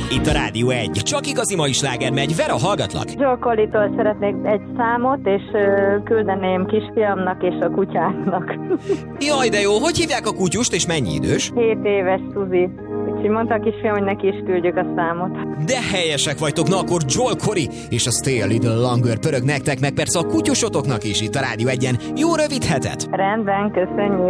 Itt a Rádió 1. Csak igazi mai sláger megy. Vera, hallgatlak. Joel Colley-tól szeretnék egy számot, és küldeném kisfiamnak és a kutyáknak. Jaj, de jó. Hogy hívják a kutyust, és mennyi idős? 7 éves Suzi. Úgyhogy mondta a kisfiam, hogy neki is küldjük a számot. De helyesek vagytok, na akkor Joel Corey és a Stay a Little Longer pörög nektek, meg persze a kutyusotoknak is itt a Rádió 1-en. Jó rövid hetet! Rendben, köszönjük.